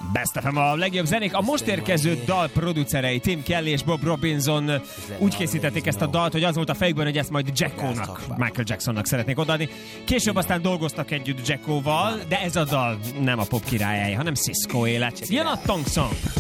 Best FM a legjobb zenék. A most érkező dal producerei Tim Kelly és Bob Robinson úgy készítették ezt a dalt, hogy az volt a fejükben, hogy ezt majd Jacko-nak, Michael Jacksonnak szeretnék odaadni. Később aztán dolgoztak együtt Jacko-val, de ez a dal nem a pop királyáé, hanem Cisco élet. Jön a Thong Song.